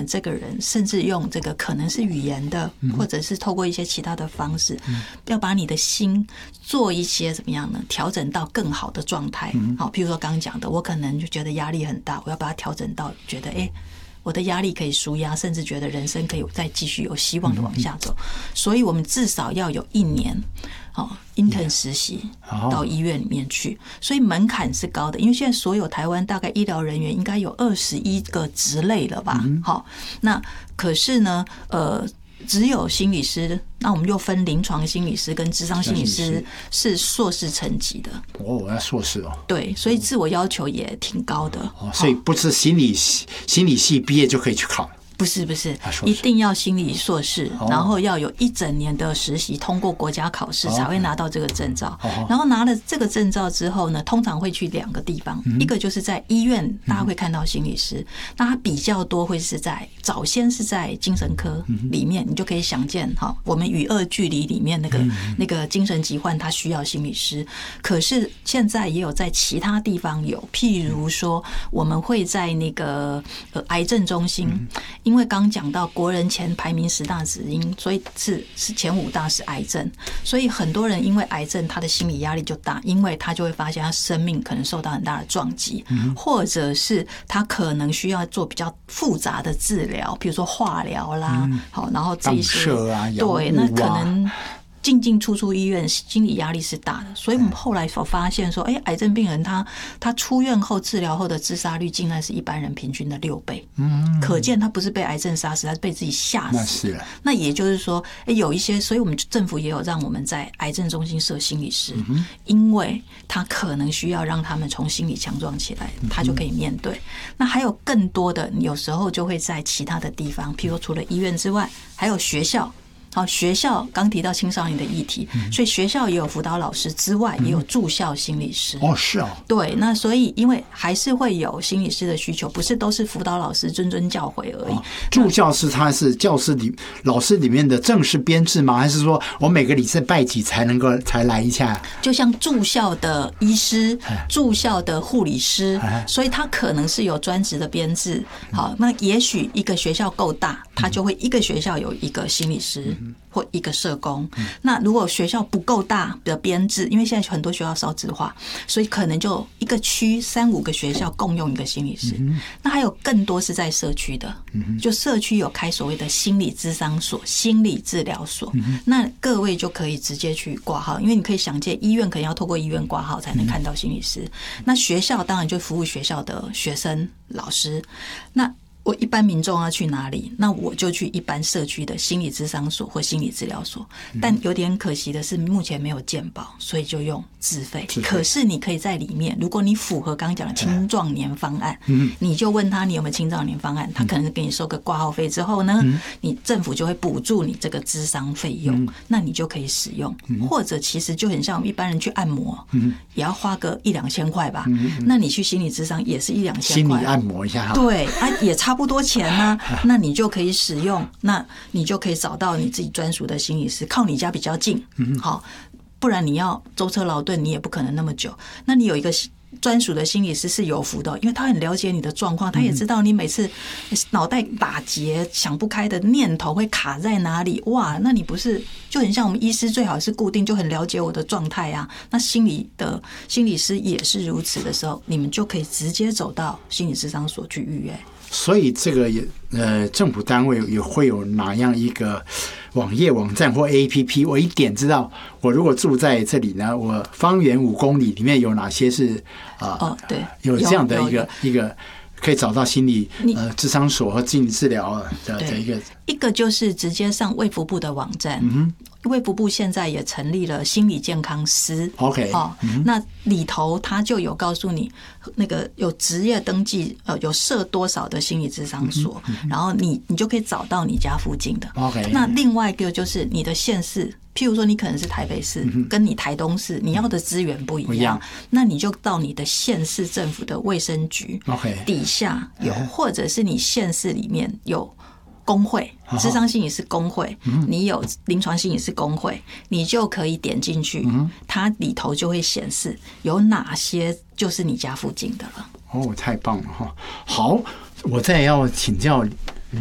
们这个人，甚至用这个可能是语言的，或者是透过一些其他的方式，要把你的心做一些怎么样呢？调整到更好的状态。好，譬如说刚刚讲的，我可能就觉得压力很大，我要把它调整到觉得我的压力可以抒压，甚至觉得人生可以再继续有希望的往下走。所以我们至少要有1年intern 实习到医院里面去，所以门槛是高的。因为现在所有台湾大概医疗人员应该有21个职类了吧？好，那可是呢，只有心理师，那我们又分临床心理师跟諮商心理师是硕士层级的。 我要硕士哦。 对，所以自我要求也挺高的。 所以不是心理系毕业就可以去考。 不是，一定要心理硕士，然后要有1整年的实习，通过国家考试才会拿到这个证照。然后拿了这个证照之后呢，通常会去2个地方，一个就是在医院，大家会看到心理师，那他比较多会是早先是在精神科里面，你就可以想见我们与恶距离里面那个精神疾患，他需要心理师。可是现在也有在其他地方有，譬如说我们会在那个癌症中心。因为刚讲到国人前排名10大死因，所以是前5大是癌症，所以很多人因为癌症他的心理压力就大，因为他就会发现他生命可能受到很大的撞击，或者是他可能需要做比较复杂的治疗，比如说化疗啦，好，然后这一些对，那可能进出医院，心理压力是大的，所以我们后来所发现说，癌症病人他出院后治疗后的自杀率竟然是一般人平均的6倍，可见他不是被癌症杀死，他是被自己吓死。那也就是说，有一些，所以我们政府也有让我们在癌症中心设心理师，因为他可能需要让他们从心理强壮起来，他就可以面对。那还有更多的，有时候就会在其他的地方，譬如说除了医院之外，还有学校。好，学校刚提到青少年的议题，所以学校也有辅导老师之外，也有住校心理师。 是哦。 对，那所以因为还是会有心理师的需求，不是都是辅导老师谆教诲而已。 助教师他是教师老师里面的正式编制吗？还是说我每个礼拜几才来一下？ 就像住校的医师、住校的护理师，所以他可能是有专职的编制。好，那也许一个学校够大，他就会一个学校有一个心理师。或一个社工，那如果学校不够大的编制，因为现在很多学校少子化，所以可能就一个区3-5个学校共用一个心理师。那还有更多是在社区的，就社区有开所谓的心理諮商所、心理治疗所，那各位就可以直接去挂号，因为你可以想见，医院可能要透过医院挂号才能看到心理师。那学校当然就服务学校的学生、老师。那我一般民众要去哪里？那我就去一般社区的心理諮商所或心理治疗所。但有点可惜的是，目前没有健保，所以就用自费。可是你可以在里面，如果你符合刚刚讲的青壮年方案，你就问他你有没有青壮年方案，他可能给你收个挂号费之后呢，你政府就会补助你这个諮商费用，那你就可以使用。或者其实就很像我们一般人去按摩，也要花个1-2千块吧。那你去心理諮商也是1-2千块， 心理按摩一下， 对也差不多钱呢，那你就可以使用，那你就可以找到你自己专属的心理师，靠你家比较近，好，不然你要舟车劳顿，你也不可能那么久。那你有一个专属的心理师是有福的，因为他很了解你的状况，他也知道你每次脑袋打结、想不开的念头会卡在哪里。哇，那你不是就很像我们医师最好是固定，就很了解我的状态啊。那心理师也是如此的时候，你们就可以直接走到心理諮商所去预约。 所以这个政府单位也会有哪样一个网页网站或 APP？ 我一点知道，我如果住在这里呢，我方圆5公里里面有哪些是对， 有这样的一个可以找到心理諮商所和心理治疗的一个就是直接上卫福部的网站。卫福部现在也成立了心理健康司 ，OK， 那里头他就有告诉你那个有职业登记，有设多少的心理諮商所，然后你就可以找到你家附近的。 OK， 那另外一个就是你的县市，譬如说你可能是台北市，跟你台东市你要的资源不一样，那你就到你的县市政府的卫生局底下有，或者是你县市里面有工会，諮商心理师工会，你有临床心理师工会，你就可以点进去，它里头就会显示有哪些就是你家附近的了。 太棒了哈！好，我再要请教